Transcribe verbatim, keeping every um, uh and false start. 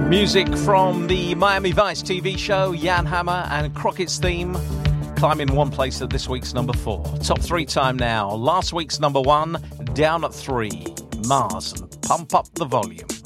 Music from the Miami Vice T V show, Jan Hammer and Crockett's theme, climbing one place at this week's number four. Top three time now. Last week's number one, down at three. Mars and Pump Up the Volume.